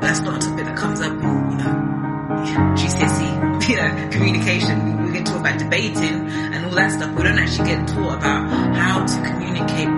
that's not a topic that comes up in, GCSE, communication. We get taught about debating and all that stuff. We don't actually get taught about how to communicate